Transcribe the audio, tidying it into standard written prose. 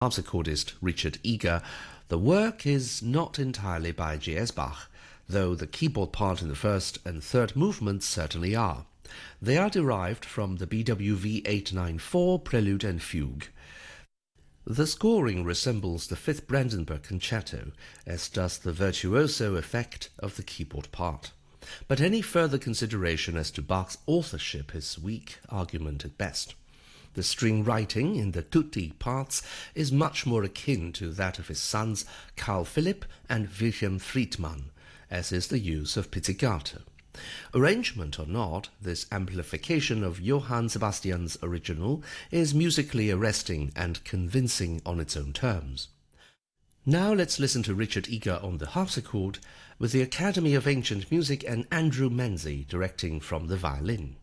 harpsichordist Richard Eager, the work is not entirely by J.S. Bach, though the keyboard part in the first and third movements certainly are. They are derived from the BWV 894 Prelude and Fugue. The scoring resembles the Fifth Brandenburg Concerto, as does the virtuoso effect of the keyboard part. But any further consideration as to Bach's authorship is weak argument at best. The string writing in the tutti parts is much more akin to that of his sons Carl Philipp and Wilhelm Friedmann, as is the use of pizzicato. Arrangement or not, this amplification of Johann Sebastian's original is musically arresting and convincing on its own terms. Now let's listen to Richard Eager on the harpsichord, with the Academy of Ancient Music and Andrew Menzies directing from the violin.